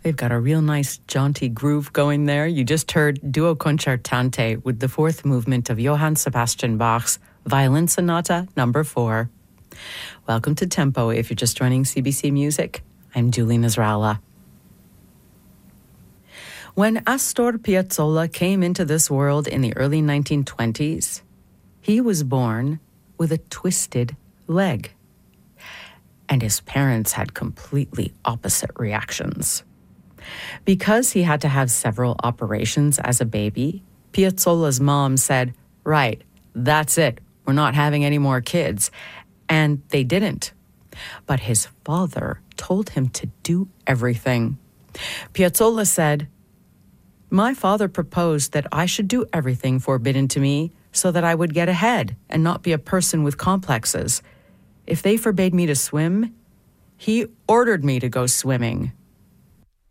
They've got a real nice jaunty groove going there. You just heard Duo Concertante with the fourth movement of Johann Sebastian Bach's Violin Sonata No. 4. Welcome to Tempo. If you're just joining CBC Music, I'm Julie Nasrallah. When Astor Piazzolla came into this world in the early 1920s, he was born with a twisted leg. And his parents had completely opposite reactions. Because he had to have several operations as a baby, Piazzolla's mom said, "Right, that's it. We're not having any more kids." And they didn't. But his father told him to do everything. Piazzolla said, "My father proposed that I should do everything forbidden to me so that I would get ahead and not be a person with complexes. If they forbade me to swim, he ordered me to go swimming."